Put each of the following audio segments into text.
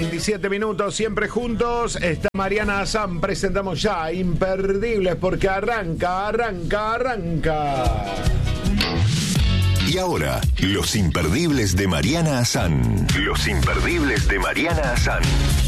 27 minutos, siempre juntos. Está Mariana Azán. Presentamos ya Imperdibles porque arranca. Y ahora, los imperdibles de Mariana Azán. Los imperdibles de Mariana Azán.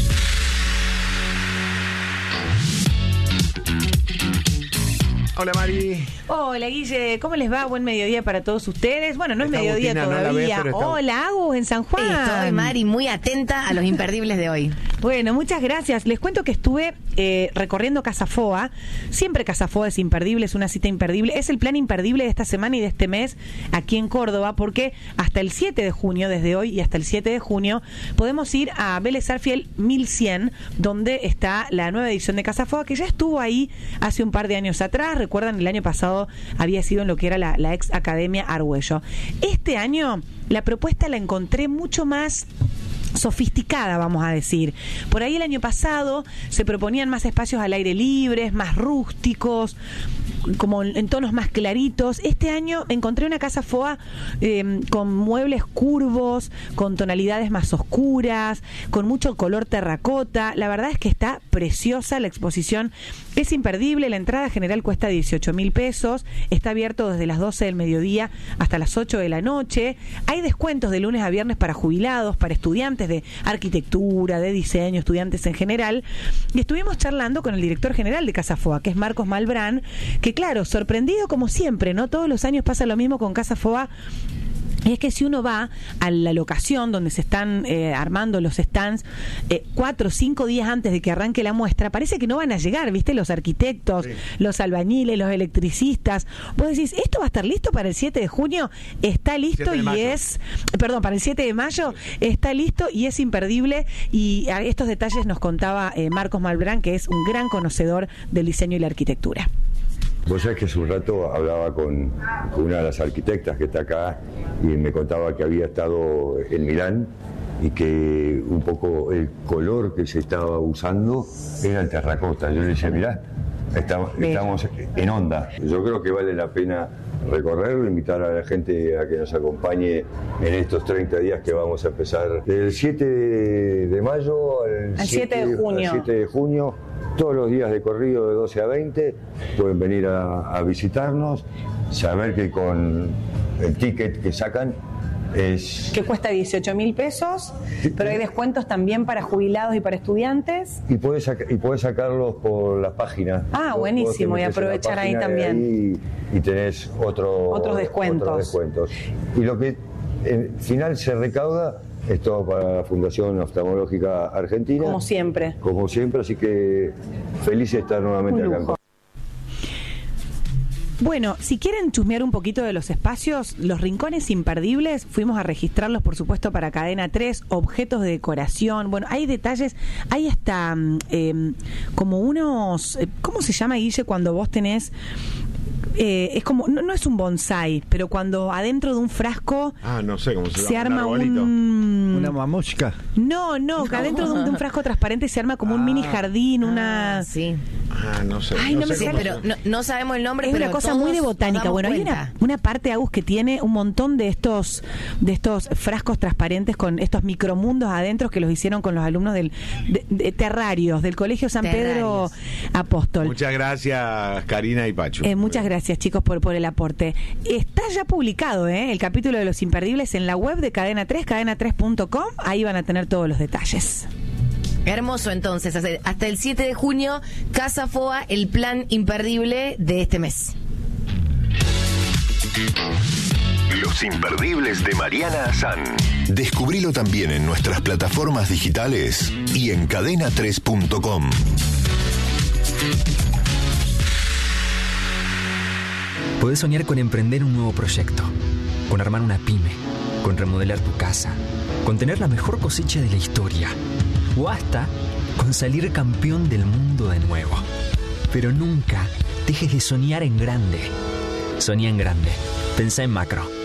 Hola, Mari. Hola, Guille, ¿cómo les va? Buen mediodía para todos ustedes. Bueno, no es Está mediodía Agustina, no la todavía. ves, pero Hola, Agus, en San Juan. Estoy, Mari, muy atenta a los imperdibles de hoy. Bueno, muchas gracias. Les cuento que estuve recorriendo Casa Foa. Siempre Casa Foa es imperdible, es una cita imperdible. Es el plan imperdible de esta semana y de este mes aquí en Córdoba, porque hasta el 7 de junio, desde hoy y hasta el 7 de junio, podemos ir a Vélez Sarsfield 1100, donde está la nueva edición de Casa Foa, que ya estuvo ahí hace un par de años atrás. Recuerdan, el año pasado había sido en lo que era la ex Academia Argüello. Este año la propuesta la encontré mucho más sofisticada, vamos a decir. Por ahí el año pasado se proponían más espacios al aire libre, más rústicos, como en tonos más claritos. Este año encontré una Casa Foa con muebles curvos, con tonalidades más oscuras, con mucho color terracota. La verdad es que está preciosa. La exposición es imperdible. La entrada general cuesta 18.000 pesos. Está abierto desde las 12 del mediodía hasta las 8 de la noche. Hay descuentos de lunes a viernes para jubilados, para estudiantes de arquitectura, de diseño, estudiantes en general. Y estuvimos charlando con el director general de Casa Foa, que es Marcos Malbrán, que claro, sorprendido como siempre, ¿no? Todos los años pasa lo mismo con Casa Foa. Y es que si uno va a la locación donde se están armando los stands 4 o 5 días antes de que arranque la muestra, parece que no van a llegar, ¿viste? Los arquitectos, sí, los albañiles, los electricistas. Vos decís, ¿esto va a estar listo para el 7 de junio? Está listo y es... Perdón, para el 7 de mayo está listo y es imperdible. Y a estos detalles nos contaba Marcos Malbrán, que es un gran conocedor del diseño y la arquitectura. Vos sabés que hace un rato hablaba con una de las arquitectas que está acá y me contaba que había estado en Milán y que un poco el color que se estaba usando era el terracota. Yo le decía, mirá, estamos en onda. Yo creo que vale la pena recorrerlo, invitar a la gente a que nos acompañe en estos 30 días que vamos a empezar del 7 de mayo al 7 de junio. Todos los días de corrido de 12 a 20 pueden venir a visitarnos, saber que con el ticket que sacan es... Que cuesta 18.000 pesos, pero hay descuentos también para jubilados y para estudiantes. Y podés sacarlos por las páginas. Ah, buenísimo, y aprovechar ahí también. Y tenés otros descuentos. Y lo que al final se recauda es todo para la Fundación Oftalmológica Argentina. Como siempre, así que feliz de estar nuevamente acá. Bueno, si quieren chusmear un poquito de los espacios, los rincones imperdibles, fuimos a registrarlos, por supuesto, para Cadena 3, objetos de decoración. Bueno, hay detalles, hay hasta como unos... ¿Cómo se llama, Guille, cuando vos tenés... es como, no es un bonsái, pero cuando adentro de un frasco no sé cómo se arma una mamushka. No, que adentro de un frasco transparente se arma como un mini jardín, sí. No sé. Ay, no me sé, pero no sabemos el nombre, es pero una cosa muy de botánica. Bueno, hay una parte, Agus, que tiene un montón de estos frascos transparentes con estos micromundos adentro que los hicieron con los alumnos de terrarios del Colegio San Pedro Apóstol. Muchas gracias, Karina y Pachu. Muchas gracias, chicos, por el aporte. Está ya publicado el capítulo de Los Imperdibles en la web de Cadena 3, cadena3.com. Ahí van a tener todos los detalles. Hermoso, entonces, hasta el 7 de junio, Casa Foa, el plan imperdible de este mes. Los imperdibles de Mariana Azán. Descubrilo también en nuestras plataformas digitales y en cadena3.com. Podés soñar con emprender un nuevo proyecto, con armar una pyme, con remodelar tu casa, con tener la mejor cosecha de la historia, o hasta con salir campeón del mundo de nuevo. Pero nunca dejes de soñar en grande. Soñá en grande. Pensá en macro.